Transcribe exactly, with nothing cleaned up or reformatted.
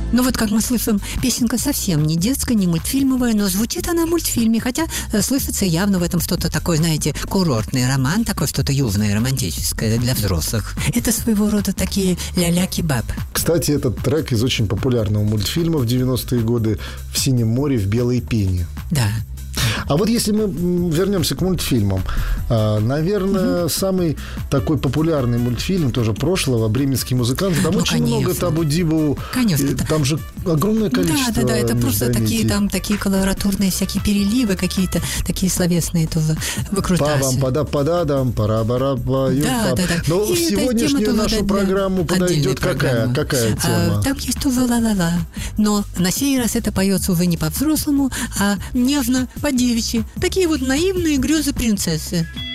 Ну вот, как мы слышим, песенка совсем не детская, не мультфильмовая, но звучит она в мультфильме, хотя э, слышится явно в этом что-то такое, знаете, курортный роман, такое что-то южное, романтическое для взрослых. Это своего рода такие ля-ля-кебаб. Кстати, этот трек из очень популярного мультфильма в девяностые годы «В синем море в белой пене». Да. А вот если мы вернемся к мультфильмам, наверное, угу. самый такой популярный мультфильм тоже прошлого «Бременские музыканты». Там ну, очень конечно. много Табу-Дибу. Конечно. Там же огромное количество. Да, да, да. Это просто такие, там, такие колоратурные всякие переливы какие-то, такие словесные тоже выкрутасы. Па-бам, пада-пада-дам, пара-бара-баю. Да, да, да. Но и в сегодняшнюю нашу программу подойдет какая, какая тема? А, там есть тоже ла-ла-ла. Но на сей раз это поется уже не по-взрослому, а нежно, по-девичьи. Такие вот наивные грезы принцессы.